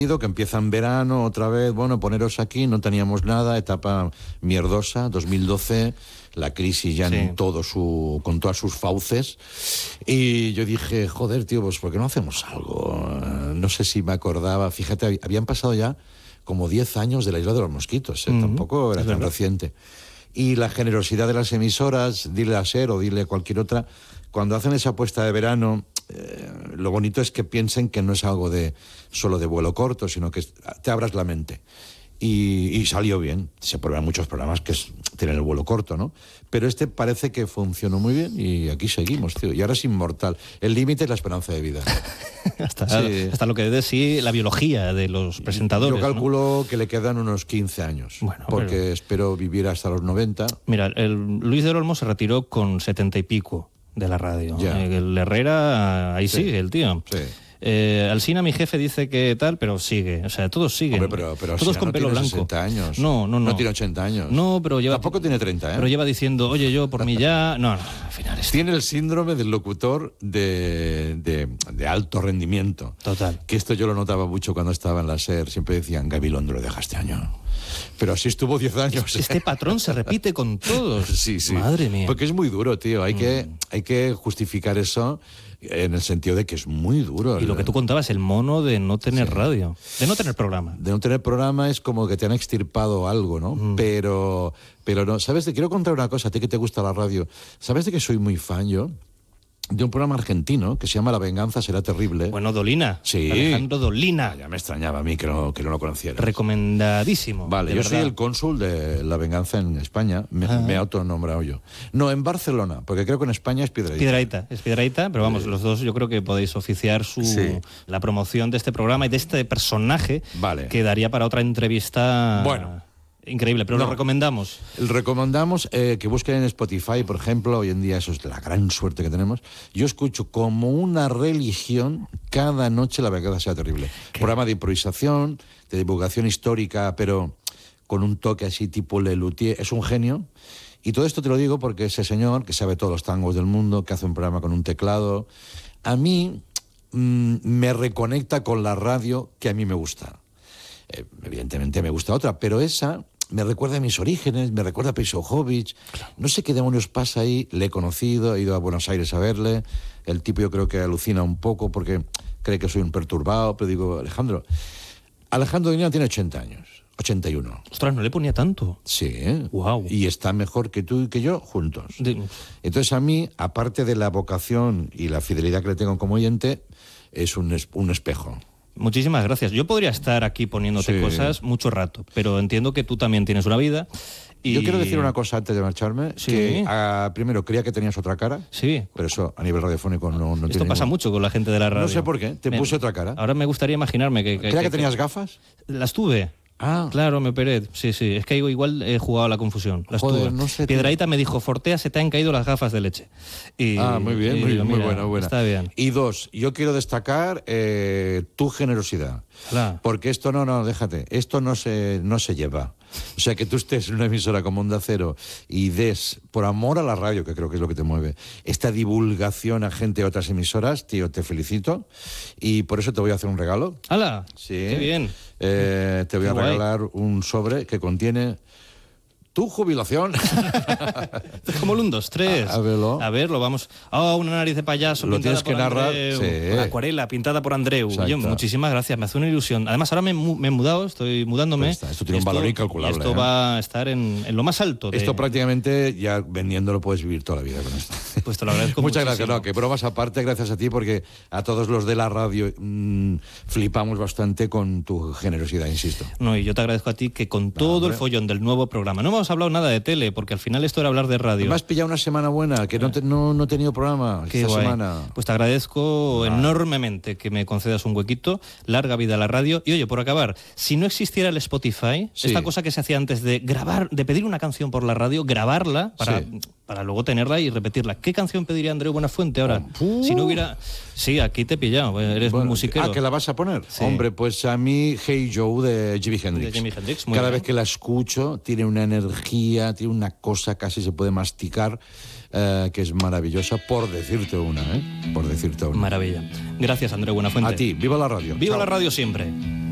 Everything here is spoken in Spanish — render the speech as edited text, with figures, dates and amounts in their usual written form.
que empieza en verano otra vez, bueno, poneros aquí, no teníamos nada, etapa mierdosa, 2012, la crisis ya en con todas sus fauces, y yo dije, joder, tío, pues ¿por qué no hacemos algo? No sé si me acordaba, fíjate, habían pasado ya como 10 años de la Isla de los Mosquitos, tampoco era tan reciente. Y la generosidad de las emisoras, dile a SER o dile a cualquier otra, cuando hacen esa apuesta de verano, lo bonito es que piensen que no es algo solo de vuelo corto, sino que te abras la mente. Y salió bien. Se prueban muchos programas que tienen el vuelo corto, ¿no? Pero este parece que funcionó muy bien y aquí seguimos, tío. Y ahora es inmortal. El límite es la esperanza de vida. hasta lo que debe decir la biología de los presentadores. Yo calculo que le quedan unos 15 años. Bueno, porque espero vivir hasta los 90. Mira, Luis del Olmo se retiró con 70 y pico de la radio. El Herrera, ahí sigue el tío. Sí. Alsina, mi jefe, dice que tal, pero sigue. O sea, todos siguen. Hombre, pero todos con pelo blanco. 60 años. No. No tiene 80 años. No, pero lleva... Tampoco tiene 30, ¿eh? Pero lleva diciendo, oye, yo por mí ya... No, al final es... Tiene el síndrome del locutor de alto rendimiento. Total. Que esto yo lo notaba mucho cuando estaba en la SER. Siempre decían, Gabilondo lo deja este año. Pero así estuvo 10 años. Este patrón se repite con todos. Sí. Madre mía. Porque es muy duro, tío. Hay que justificar eso en el sentido de que es muy duro. Y lo que tú contabas, el mono de no tener radio, de no tener programa. De no tener programa es como que te han extirpado algo, ¿no? Pero no. ¿Sabes? Te quiero contar una cosa, a ti que te gusta la radio. ¿Sabes de que soy muy fan yo? De un programa argentino que se llama La venganza será terrible. Bueno, Dolina. Sí. Alejandro Dolina. Ya me extrañaba a mí que no lo conociera. Recomendadísimo. Vale, yo soy el cónsul de La venganza en España. Me he autonombrado yo. No, en Barcelona, porque creo que en España es Piedrahita. Es Piedrahita, pero vamos, los dos yo creo que podéis oficiar la promoción de este programa y de este personaje que daría para otra entrevista... Bueno. Increíble, pero lo recomendamos. Recomendamos que busquen en Spotify, por ejemplo. Hoy en día eso es la gran suerte que tenemos. Yo escucho como una religión cada noche La venganza será terrible. Programa de improvisación, de divulgación histórica, pero con un toque así tipo Lelutier. Es un genio. Y todo esto te lo digo porque ese señor, que sabe todos los tangos del mundo, que hace un programa con un teclado, a mí me reconecta con la radio que a mí me gusta. Evidentemente me gusta otra, pero esa me recuerda a mis orígenes, me recuerda a Pejsojovich. No sé qué demonios pasa ahí. Le he conocido, he ido a Buenos Aires a verle. El tipo yo creo que alucina un poco porque cree que soy un perturbado, pero digo, Alejandro Dolina tiene 80 años, 81. Ostras, ¿no le ponía tanto? Sí, Wow. Y está mejor que tú y que yo juntos. Entonces a mí, aparte de la vocación y la fidelidad que le tengo como oyente, es un espejo. Muchísimas gracias. Yo podría estar aquí poniéndote cosas mucho rato, pero entiendo que tú también tienes una vida. Y... Yo quiero decir una cosa antes de marcharme, que primero creía que tenías otra cara, pero eso a nivel radiofónico no tiene. Esto pasa mucho con la gente de la radio. No sé por qué, te puse otra cara. Ahora me gustaría imaginarme que... ¿Creía que tenías gafas? Las tuve. Ah. Claro, me operé. Sí. Es que igual he jugado a la confusión. Las tuve. No sé. Piedrahita me dijo, Fortea, se te han caído las gafas de leche. Muy bien, muy buena. Está bien. Y dos, yo quiero destacar tu generosidad. Claro. Porque esto déjate, esto no se lleva. O sea, que tú estés en una emisora como Onda Cero y des, por amor a la radio, que creo que es lo que te mueve, esta divulgación a gente de otras emisoras, tío, te felicito. Y por eso te voy a hacer un regalo. ¡Hala! Sí. ¡Qué bien! Te voy a regalar un sobre que contiene tu jubilación. Como el 1, 2, 3. A verlo, vamos. Una nariz de payaso. Lo tienes que narrar. Una acuarela pintada por Andreu. Yo, muchísimas gracias, me hace una ilusión. Además, ahora me he mudado, estoy mudándome. Esto tiene un valor incalculable. Esto va a estar en lo más alto. Esto prácticamente, ya vendiéndolo, puedes vivir toda la vida con esto. Pues te lo agradezco Muchas muchísimo. gracias. Que bromas aparte, gracias a ti, porque a todos los de la radio flipamos bastante con tu generosidad, insisto. No, y yo te agradezco a ti que con todo el follón del nuevo programa, no hemos hablado nada de tele, porque al final esto era hablar de radio. Me has pillado una semana buena, que no he tenido programa esta semana. Pues te agradezco enormemente que me concedas un huequito. Larga vida a la radio. Y oye, por acabar, si no existiera el Spotify, esta cosa que se hacía antes de grabar, de pedir una canción por la radio, grabarla para luego tenerla y repetirla. ¿Qué canción pediría Andreu Buenafuente ahora? Si no hubiera... Sí, aquí te he pillado, eres muy musiquero. ¿Que la vas a poner? Sí. Hombre, pues a mí Hey Joe de Jimi Hendrix. Cada vez que la escucho tiene una energía, tiene una cosa casi se puede masticar, que es maravillosa, por decirte una, Por decirte una. Maravilla. Gracias, Andreu Buenafuente. A ti, viva la radio. Viva la radio siempre.